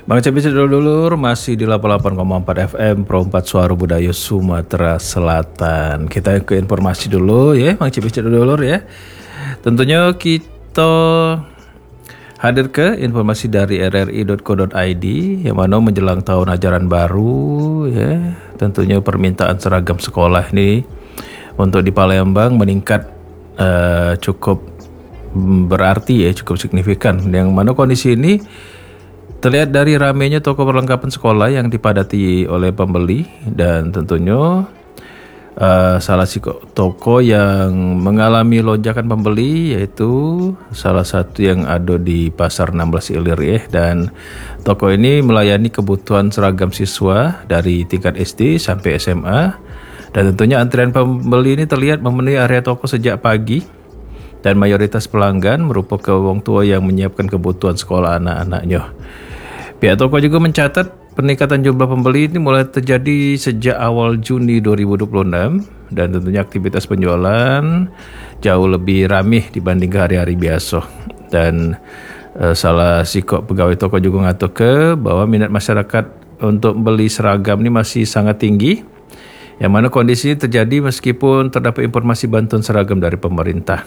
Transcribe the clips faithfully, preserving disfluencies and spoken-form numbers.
Bang Cepis dulur-dulur masih di delapan puluh delapan koma empat F M Pro empat Suara Budaya Sumatera Selatan. Kita ke informasi dulu ya, Bang Cepis dulur-dulur ya. Tentunya kita hadir ke informasi dari r r i dot co dot i d yang mana menjelang tahun ajaran baru ya. Tentunya permintaan seragam sekolah ini untuk di Palembang meningkat uh, cukup berarti ya, cukup signifikan. Yang mana kondisi ini terlihat dari ramainya toko perlengkapan sekolah yang dipadati oleh pembeli, dan tentunya uh, salah satu toko yang mengalami lonjakan pembeli yaitu salah satu yang ada di Pasar enam belas Ilir ya, dan toko ini melayani kebutuhan seragam siswa dari tingkat S D sampai S M A, dan tentunya antrian pembeli ini terlihat memenuhi area toko sejak pagi, dan mayoritas pelanggan merupakan orang tua yang menyiapkan kebutuhan sekolah anak-anaknya. Pihak toko juga mencatat peningkatan jumlah pembeli ini mulai terjadi sejak awal Juni dua ribu dua puluh enam, dan tentunya aktivitas penjualan jauh lebih ramai dibanding hari-hari biasa. Dan uh, salah sikok pegawai toko juga ngatur ke bahwa minat masyarakat untuk beli seragam ini masih sangat tinggi, yang mana kondisi ini terjadi meskipun terdapat informasi bantuan seragam dari pemerintah.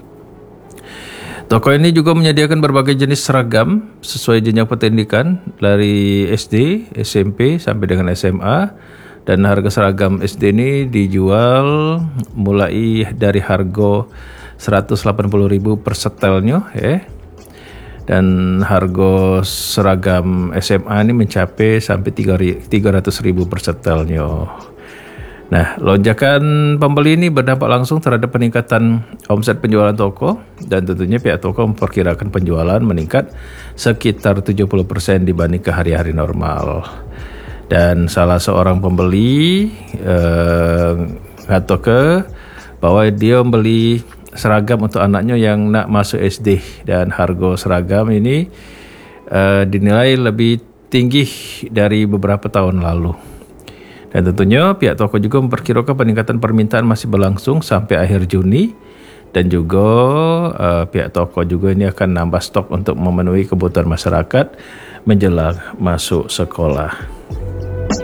Toko ini juga menyediakan berbagai jenis seragam sesuai jenjang pendidikan dari S D, S M P sampai dengan S M A, dan harga seragam S D ini dijual mulai dari harga seratus delapan puluh ribu per setelnya ya. Dan harga seragam S M A ini mencapai sampai tiga ratus ribu per setelnya. Nah, lonjakan pembeli ini berdampak langsung terhadap peningkatan omset penjualan toko, dan tentunya pihak toko memperkirakan penjualan meningkat sekitar tujuh puluh persen dibanding ke hari-hari normal. Dan salah seorang pembeli eh, ngatur ke bahwa dia membeli seragam untuk anaknya yang nak masuk S D, dan harga seragam ini eh, dinilai lebih tinggi dari beberapa tahun lalu. Dan tentunya pihak toko juga memperkirakan peningkatan permintaan masih berlangsung sampai akhir Juni, dan juga uh, pihak toko juga ini akan nambah stok untuk memenuhi kebutuhan masyarakat menjelang masuk sekolah.